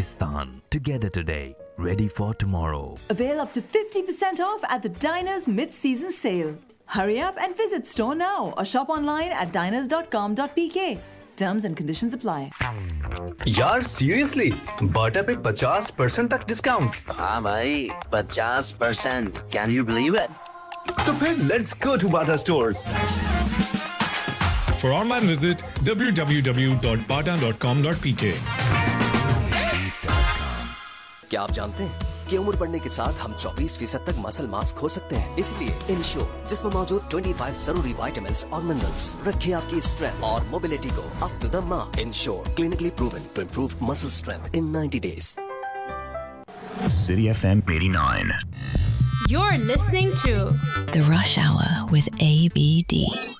Pakistan. Together today, ready for tomorrow. Avail up to 50% off at the Diners mid-season sale. Hurry up and visit store now or shop online at diners.com.pk. Terms and conditions apply. यार seriously, बाटा पे 50% तक discount. हाँ भाई, 50%. Can you believe it? तो फिर let's go to Bata stores. For online visit www.bata.com.pk. क्या आप जानते हैं कि उम्र बढ़ने के साथ हम 24% तक मसल मास खो सकते हैं? इसलिए इंश्योर, जिसमें मौजूद 25 जरूरी विटामिन्स और मिनरल्स, रखे आपकी स्ट्रेंथ और मोबिलिटी को up to the mark. Ensure, clinically proven to improve muscle strength in 90 days. City FM 89. You're listening to The Rush Hour with ABD.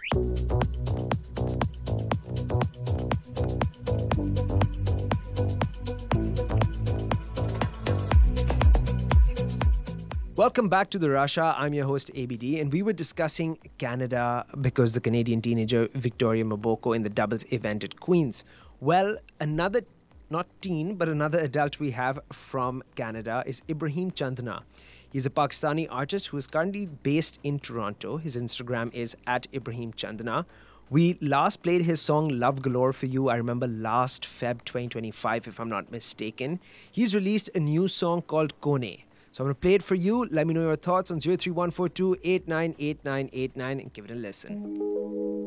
Welcome back to the Rush Hour. I'm your host ABD, and we were discussing Canada because the Canadian teenager Victoria Mboko in the doubles event at Queen's. Well, another, not teen, but another adult we have from Canada is Ibrahim Chandna. He's a Pakistani artist who is currently based in Toronto. His Instagram is @Ibrahim Chandna. We last played his song Love Galore for you, I remember last Feb 2025, if I'm not mistaken. He's released a new song called Kone. So I'm going to play it for you. Let me know your thoughts on 03142 898989 and give it a listen.